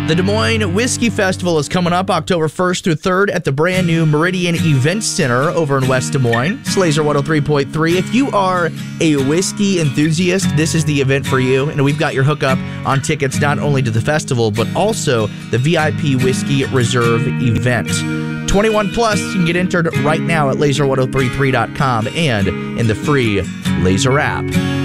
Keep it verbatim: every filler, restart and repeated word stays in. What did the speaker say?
The Des Moines Whiskey Festival is coming up October first through third at the brand new Meridian Event Center over in West Des Moines. It's Laser one oh three point three. If you are a whiskey enthusiast, this is the event for you. And we've got your hookup on tickets not only to the festival, but also the V I P Whiskey Reserve event. twenty-one plus, you can get entered right now at laser ten thirty-three dot com and in the free Laser app.